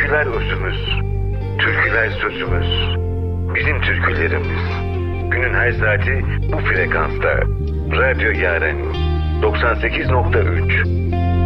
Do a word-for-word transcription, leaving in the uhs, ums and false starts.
Türküler özümüz, türküler sözümüz, bizim türkülerimiz. Günün her saati bu frekansta. Radyo Yaren doksan sekiz nokta üç.